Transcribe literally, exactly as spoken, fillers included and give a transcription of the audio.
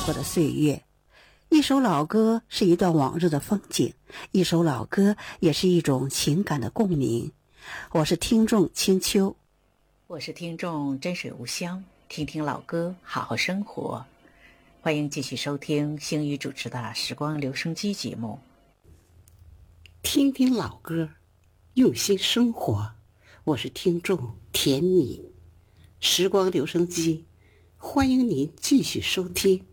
过的岁月。一首老歌是一段往日的风景，一首老歌也是一种情感的共鸣。我是听众清秋， 我是听众真水无香，听听老歌，好好生活。欢迎继续收听星宇主持的时光留声机节目。 听听老歌，用心生活。我是听众甜米，时光留声机，欢迎您继续收听。